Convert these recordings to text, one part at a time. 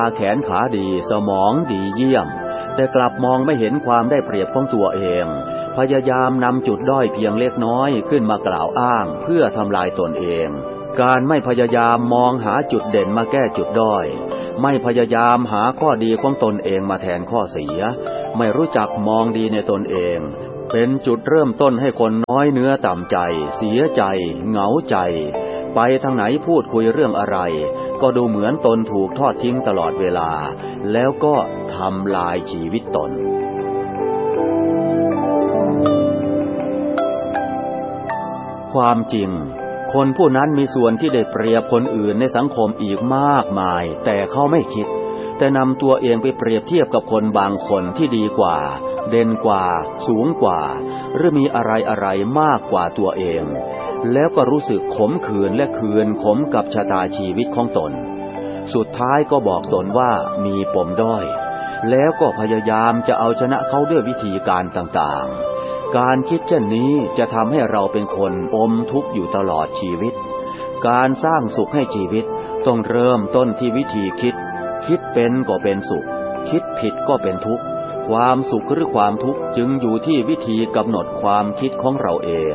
แขนขาดีสมองดีเยี่ยมแต่กลับมองไม่เห็นความได้เปรียบของตัวเองพยายามนำจุดด้อยเพียงเล็กน้อยขึ้นมากล่าวอ้างเพื่อทำลายตนเองการไม่พยายามมองหาจุดเด่นมาแก้จุดด้อยไม่พยายามหาข้อดีของตนเองมาแทนข้อเสียไม่รู้จักมองดีในตนเองเป็นจุดเริ่มต้นให้คนน้อยเนื้อต่ำใจเสียใจเหงาใจไปทางไหนพูดคุยเรื่องอะไรก็ดูเหมือนตนถูกทอดทิ้งตลอดเวลาแล้วก็ทำลายชีวิตตนความจริงคนผู้นั้นมีส่วนที่ได้เปรียบคนอื่นในสังคมอีกมากมายแต่เขาไม่คิดแต่นำตัวเองไปเปรียบเทียบกับคนบางคนที่ดีกว่าเด่นกว่าสูงกว่าหรือมีอะไรมากกว่าตัวเองแล้วก็รู้สึกขมขื่นและขื่นขมกับชะตาชีวิตของตนสุดท้ายก็บอกตนว่ามีปมด้อยแล้วก็พยายามจะเอาชนะเขาด้วยวิธีการต่างๆการคิดเช่นนี้จะทำให้เราเป็นคนอมทุกข์อยู่ตลอดชีวิตการสร้างสุขให้ชีวิตต้องเริ่มต้นที่วิธีคิดเป็นก็เป็นสุขคิดผิดก็เป็นทุกข์ความสุขหรือความทุกข์จึงอยู่ที่วิธีกำหนดความคิดของเราเอง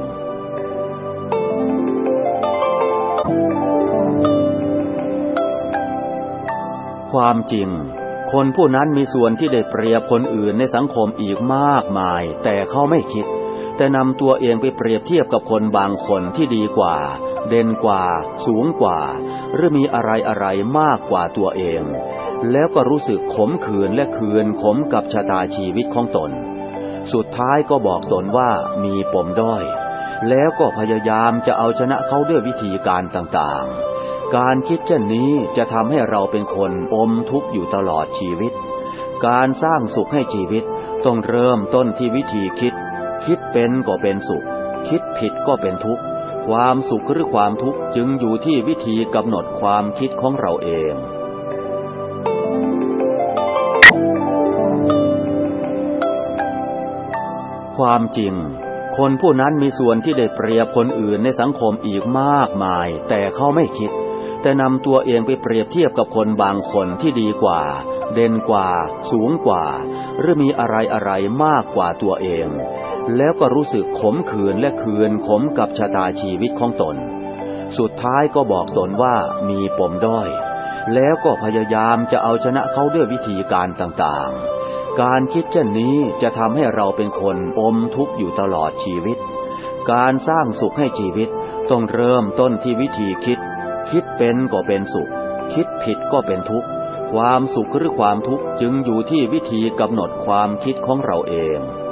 ความจริงคนผู้นั้นมีส่วนที่ได้เปรียบคนอื่นในสังคมอีกมากมายแต่เขาไม่คิดแต่นำตัวเองไปเปรียบเทียบกับคนบางคนที่ดีกว่าเด่นกว่าสูงกว่าหรือมีอะไรมากกว่าตัวเองแล้วก็รู้สึกขมขื่นและขื่นขมกับชะตาชีวิตของตนสุดท้ายก็บอกตนว่ามีปมด้อยแล้วก็พยายามจะเอาชนะเขาด้วยวิธีการต่างๆการคิดเช่นนี้จะทำให้เราเป็นคนอมทุกข์อยู่ตลอดชีวิตการสร้างสุขให้ชีวิตต้องเริ่มต้นที่วิธีคิดเป็นก็เป็นสุขคิดผิดก็เป็นทุกข์ความสุขหรือความทุกข์จึงอยู่ที่วิธีกำหนดความคิดของเราเองความจริงคนผู้นั้นมีส่วนที่ได้เปรียบคนอื่นในสังคมอีกมากมายแต่เขาไม่คิดแต่นำตัวเองไปเปรียบเทียบกับคนบางคนที่ดีกว่าเด่นกว่าสูงกว่าหรือมีอะไรมากกว่าตัวเองแล้วก็รู้สึกขมขื่นและขื่นขมกับชะตาชีวิตของตนสุดท้ายก็บอกตนว่ามีปมด้อยแล้วก็พยายามจะเอาชนะเขาด้วยวิธีการต่างๆการคิดเช่นนี้จะทำให้เราเป็นคนอมทุกข์อยู่ตลอดชีวิตการสร้างสุขให้ชีวิตต้องเริ่มต้นที่วิธีคิดเป็นก็เป็นสุขคิดผิดก็เป็นทุกข์ความสุขหรือความทุกข์จึงอยู่ที่วิธีกำหนดความคิดของเราเอง